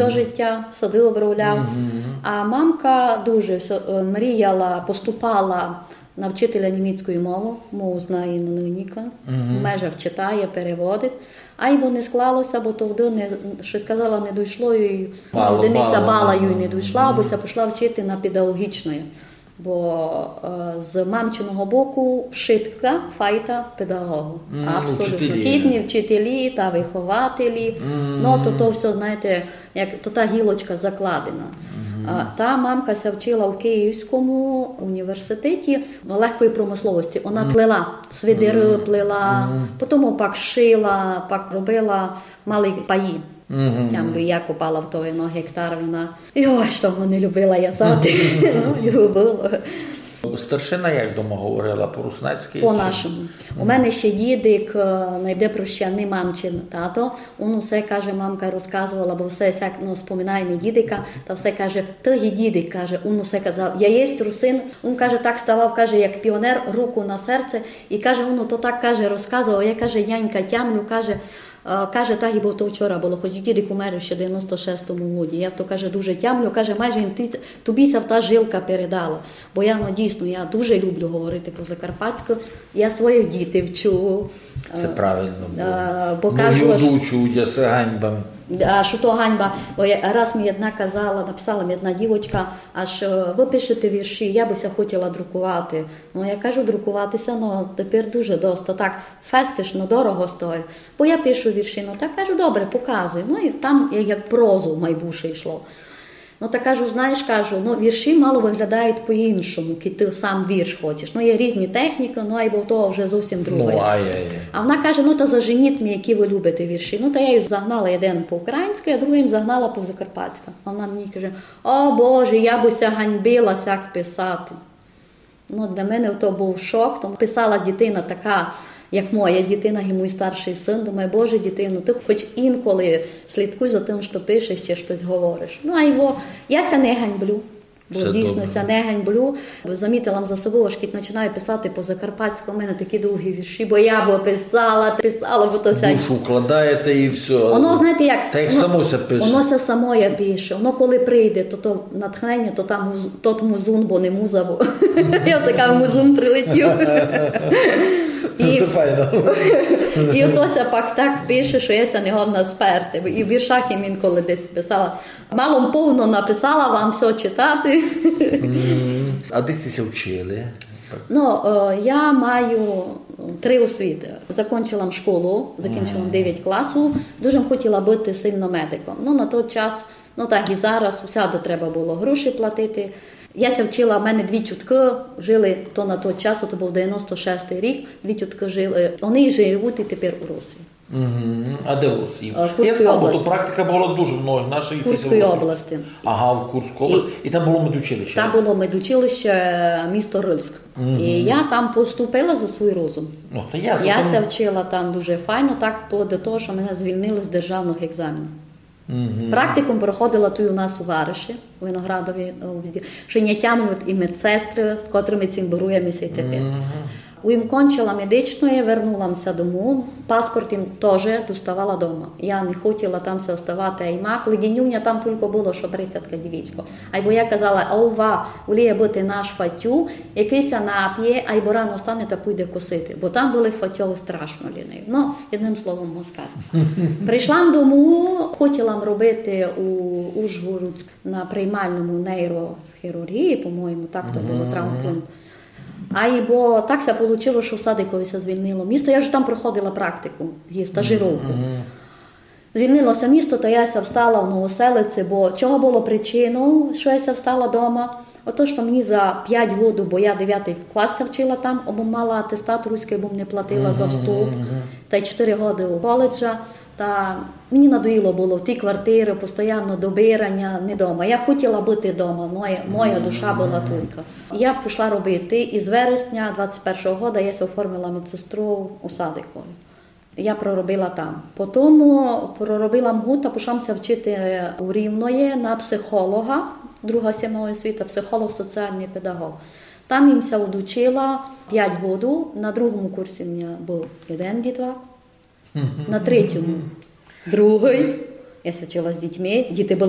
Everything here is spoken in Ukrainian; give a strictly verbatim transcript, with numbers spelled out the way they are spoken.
все життя, сади обробляв. Mm-hmm. А мамка дуже все, мріяла, поступала на вчителя німецької мови, мову знає ненавника, mm-hmm. в межах читає, переводить. А йому не склалося, бо тоді, не, що сказала, не дійшло, і одиниця бала їй не дійшла, бо пішла вчити на педагогічної. Бо е, з мамчиного боку вшитка, файта педагогу. Mm, абсолютно. Вчителі. Кітні вчителі та вихователі. Mm. Ну, то, то все, знаєте, як то та гілочка закладена. Mm. А, та мамка ся вчила в Київському університеті легкої промисловості. Вона mm. плела, свидири mm. плела, mm. потім пак шила, пак робила малі паї. Mm-hmm. Там би я купала в той ну, гектар вина. І ой, що не любила в'язати. Ну, любила. Старшина як дома говорила? По-руснацьки? По-нашому. Mm-hmm. У мене ще дідик, найде прощаний мамчин тато. Він усе, каже, мамка розказувала, бо все, як, ну, споминаємо дідика, та все каже, ти є дідик, каже, він усе казав, я єсть русин. Він, каже, так ставав, каже, як піонер, руку на серце. І, каже, він то так, каже, розказував, я, каже, нянька тямлю, каже, Каже, так і бо то вчора було, хоч дідик умер ще в дев'яносто шостому годі. Я то, каже, дуже тямлю, каже, майже тобі ся та жилка передала. Бо я, ну, дійсно, я дуже люблю говорити по-закарпатську. Я своїх дітей вчу. Це правильно було. Бо кажу, мою дучу, я се ганьба. А що то ганьба? Бо я, раз мені одна казала, написала мені одна дівочка, аж ви пишете вірші, я бися хотіла друкувати. Ну, я кажу, друкуватися, ну, тепер дуже доста. Так, фестишно, дорого стоїть. Бо я пишу вірші, ну, так кажу, добре, показуй. Ну, і там як прозу майбуше йшло. Ну, так кажу, знаєш, кажу, ну, вірші мало виглядають по-іншому, коли ти сам вірш хочеш. Ну, є різні техніки, ну, а й бо того вже зовсім друге. Ну, ай-яй-яй. А вона каже, ну, та заженіть мені, які ви любите вірші. Ну, та я її загнала один по-українськи, а другим загнала по-закарпатськи. А вона мені каже, о, Боже, я бися ганьбилася, як писати. Ну, для мене то був шок. Тому писала дитина така, як моя дитина і мій старший син, думаю, Боже, дитину, ти хоч інколи слідкуй за тим, що пишеш чи щось говориш. Ну, а його, я ся не ганьблю, бо все дійсно добре. ся не ганьблю. Замітила за собою, що коли починаю писати по-закарпатську, у мене такі довгі вірші, бо я б писала, писала, бо то ся... Душу вкладаєте і все. Воно, знаєте, як... Та як само ся пише. Воно ся само я пише. Воно коли прийде, то, то натхнення, то там тот музун, бо не муза, бо я все кажу, музун прилетів. І, і отося пак так пише, що я ся не годна сперти. І в віршах я інколи десь писала. Мало повно написала вам все читати. А де стися вчили? Ну, я маю три освіти. Закінчила школу, закінчила дев'ять класу. Дуже хотіла бути сильно медиком. Ну, на той час, ну так і зараз, усяде треба було гроші платити. Я ся вчила, в мене дві тітки жили, то на той час, то був дев'яносто шостий рік, дві тітки жили, вони живуть і тепер у Росії. Угу. А де в Росії? Я знав, бо то практика була дуже много нашої. Курської області. Ага, в Курську область. І, і там було медучилище? Там було медучилище місто Рильськ. Угу. І я там поступила за свій розум. Ну, та я я там... ся вчила там дуже файно, так було до того, що мене звільнили з державних екзаменів. Угу. Практикум проходила тут у нас у Вариші, у Виноградові, що не тямлють і медсестри, з котрими цим боруємося і тепер. Угу. Їм кончила медичної, вернулася дому, паспорт їм теж доставала вдома. Я не хотіла там се оставати, а й мак, леденюня там тільки було, що тридцятка дівічко. А бо я казала, а ува, уліє бути наш фатю, якийся нап'є, а й бо рано стане та пойде косити. Бо там були фатьови страшно ліниві. Ну, одним словом, москаль. Прийшла дому, хотіла робити у Ужгород на приймальному нейрохірургії, по-моєму, так то було травмплент. А і бо так се вийшло, що в Садикові звільнило місто. Я вже там проходила практику, стажировку. Mm-hmm. Звільнилося місто, то я встала в Новоселиці, бо чого було причиною, що я встала вдома? Ото, що мені за п'ять років, бо я дев'ятий клас вчила там, або мала атестат руський, бо не платила mm-hmm. за вступ, та й чотири роки у коледжа. Та мені надоїло було в тій квартирі, постійно добирання, не вдома. Я хотіла бути вдома, моя, моя душа була тільки. Я пішла робити, і з вересня двадцять першого року я оформила медсестру у Садикові. Я проробила там. Потім проробила МГУ та пішла вчити у Рівної на психолога, друга сім'я освіта, психолог, соціальний педагог. Там їмся удучила п'ять років, на другому курсі в мене був один дітвак. На третьому другий. Я вчила з дітьми. Діти були